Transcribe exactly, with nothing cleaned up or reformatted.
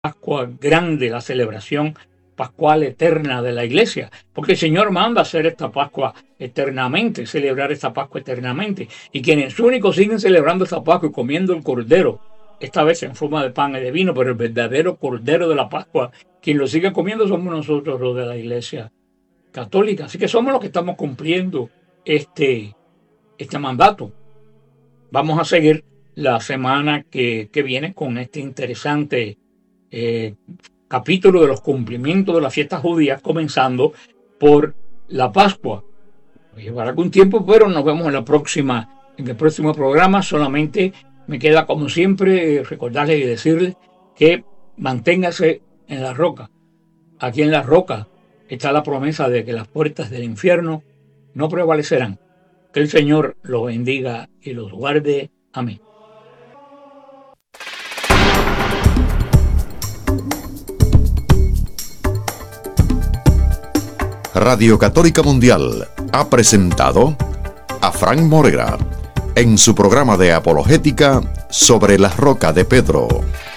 Pascua grande, la celebración pascual eterna de la iglesia, porque el Señor manda hacer esta Pascua eternamente, celebrar esta Pascua eternamente, y quienes únicos siguen celebrando esta Pascua y comiendo el cordero, esta vez en forma de pan y de vino, pero el verdadero cordero de la Pascua, quien lo sigue comiendo somos nosotros los de la iglesia católica. Así que somos los que estamos cumpliendo este, este mandato. Vamos a seguir la semana que, que viene con este interesante eh, capítulo de los cumplimientos de las fiestas judías, comenzando por la Pascua. Llevará algún tiempo, pero nos vemos en la próxima, en el próximo programa. Solamente me queda, como siempre, recordarles y decirles que manténgase en la roca. Aquí en la roca está la promesa de que las puertas del infierno no prevalecerán. Que el Señor los bendiga y los guarde. Amén. Radio Católica Mundial ha presentado a Frank Morera en su programa de apologética sobre la roca de Pedro.